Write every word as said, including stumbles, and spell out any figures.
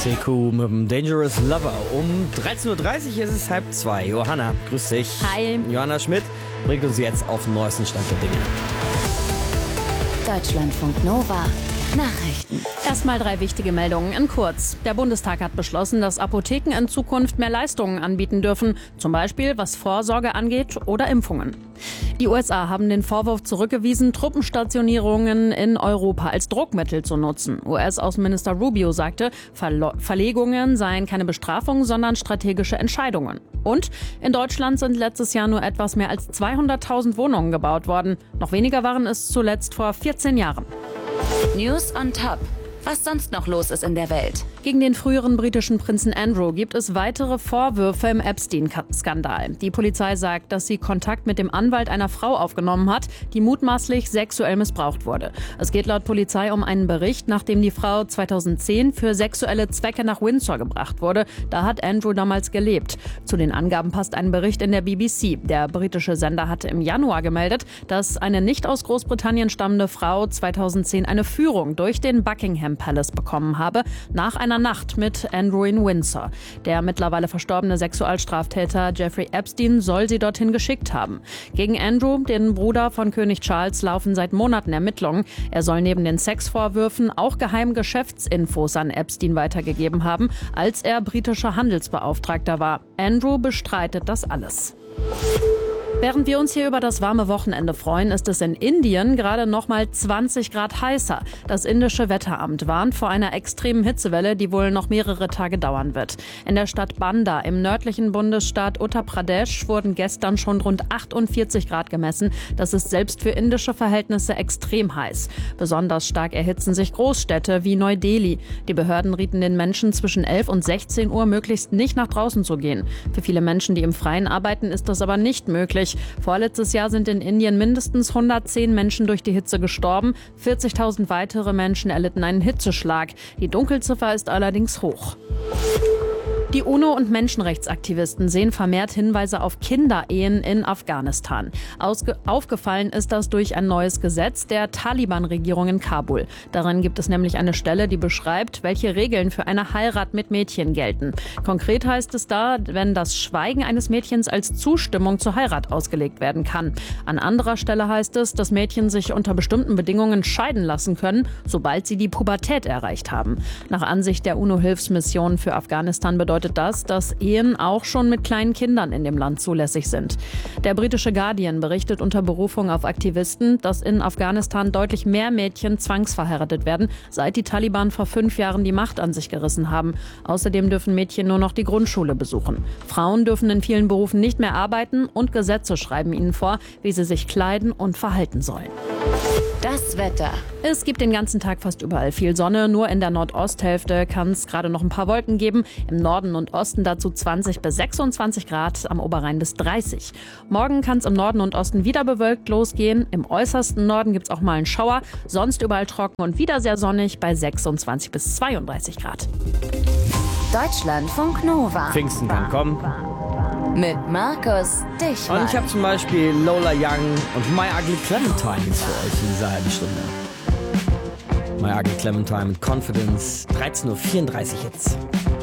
Seku mit dem Dangerous Lover. Um dreizehn Uhr dreißig ist es halb zwei. Johanna, grüß dich. Hi. Johanna Schmidt bringt uns jetzt auf den neuesten Stand der Dinge. Deutschlandfunk Nova. Nachrichten. Erstmal drei wichtige Meldungen in kurz. Der Bundestag hat beschlossen, dass Apotheken in Zukunft mehr Leistungen anbieten dürfen. Zum Beispiel was Vorsorge angeht oder Impfungen. Die U S A haben den Vorwurf zurückgewiesen, Truppenstationierungen in Europa als Druckmittel zu nutzen. U S-Außenminister Rubio sagte, Verlo- Verlegungen seien keine Bestrafung, sondern strategische Entscheidungen. Und in Deutschland sind letztes Jahr nur etwas mehr als zweihunderttausend Wohnungen gebaut worden. Noch weniger waren es zuletzt vor vierzehn Jahren. News on Top. Was sonst noch los ist in der Welt. Gegen den früheren britischen Prinzen Andrew gibt es weitere Vorwürfe im Epstein-Skandal. Die Polizei sagt, dass sie Kontakt mit dem Anwalt einer Frau aufgenommen hat, die mutmaßlich sexuell missbraucht wurde. Es geht laut Polizei um einen Bericht, nachdem die Frau zweitausendzehn für sexuelle Zwecke nach Windsor gebracht wurde. Da hat Andrew damals gelebt. Zu den Angaben passt ein Bericht in der B B C. Der britische Sender hatte im Januar gemeldet, dass eine nicht aus Großbritannien stammende Frau zweitausendzehn eine Führung durch den Buckingham Palace bekommen habe, nach einer Nacht mit Andrew in Windsor. Der mittlerweile verstorbene Sexualstraftäter Jeffrey Epstein soll sie dorthin geschickt haben. Gegen Andrew, den Bruder von König Charles, laufen seit Monaten Ermittlungen. Er soll neben den Sexvorwürfen auch geheime Geschäftsinfos an Epstein weitergegeben haben, als er britischer Handelsbeauftragter war. Andrew bestreitet das alles. Während wir uns hier über das warme Wochenende freuen, ist es in Indien gerade noch mal zwanzig Grad heißer. Das indische Wetteramt warnt vor einer extremen Hitzewelle, die wohl noch mehrere Tage dauern wird. In der Stadt Banda im nördlichen Bundesstaat Uttar Pradesh wurden gestern schon rund achtundvierzig Grad gemessen. Das ist selbst für indische Verhältnisse extrem heiß. Besonders stark erhitzen sich Großstädte wie Neu-Delhi. Die Behörden rieten den Menschen zwischen elf und sechzehn Uhr möglichst nicht nach draußen zu gehen. Für viele Menschen, die im Freien arbeiten, ist das aber nicht möglich. Vorletztes Jahr sind in Indien mindestens hundertzehn Menschen durch die Hitze gestorben. vierzigtausend weitere Menschen erlitten einen Hitzeschlag. Die Dunkelziffer ist allerdings hoch. Die UNO und Menschenrechtsaktivisten sehen vermehrt Hinweise auf Kinderehen in Afghanistan. Ausge- aufgefallen ist das durch ein neues Gesetz der Taliban-Regierung in Kabul. Darin gibt es nämlich eine Stelle, die beschreibt, welche Regeln für eine Heirat mit Mädchen gelten. Konkret heißt es da, wenn das Schweigen eines Mädchens als Zustimmung zur Heirat ausgelegt werden kann. An anderer Stelle heißt es, dass Mädchen sich unter bestimmten Bedingungen scheiden lassen können, sobald sie die Pubertät erreicht haben. Nach Ansicht der UNO-Hilfsmission für Afghanistan bedeutet das, dass Ehen auch schon mit kleinen Kindern in dem Land zulässig sind. Der britische Guardian berichtet unter Berufung auf Aktivisten, dass in Afghanistan deutlich mehr Mädchen zwangsverheiratet werden, seit die Taliban vor fünf Jahren die Macht an sich gerissen haben. Außerdem dürfen Mädchen nur noch die Grundschule besuchen. Frauen dürfen in vielen Berufen nicht mehr arbeiten und Gesetze schreiben ihnen vor, wie sie sich kleiden und verhalten sollen. Das Wetter. Es gibt den ganzen Tag fast überall viel Sonne. Nur in der Nordosthälfte kann es gerade noch ein paar Wolken geben. Im Norden und Osten dazu zwanzig bis sechsundzwanzig Grad, am Oberrhein bis dreißig. Morgen kann es im Norden und Osten wieder bewölkt losgehen. Im äußersten Norden gibt es auch mal einen Schauer. Sonst überall trocken und wieder sehr sonnig bei sechsundzwanzig bis zweiunddreißig Grad. Deutschlandfunk Nova. Pfingsten kann kommen. Mit Markus Dichmann. Und ich habe zum Beispiel Lola Young und My Ugly Clementine jetzt für euch in dieser halben Stunde. My Ugly Clementine mit Confidence, dreizehn Uhr vierunddreißig jetzt.